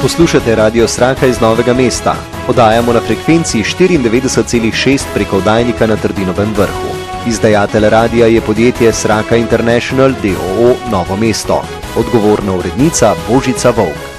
Poslušate Radio Sraka iz Novega mesta. Oddajamo na frekvenci 94,6 preko oddajnika na Trdinovem vrhu. Izdajatelj radia je podjetje Sraka International d.o.o. Novo mesto. Odgovorna urednica Božica Volk.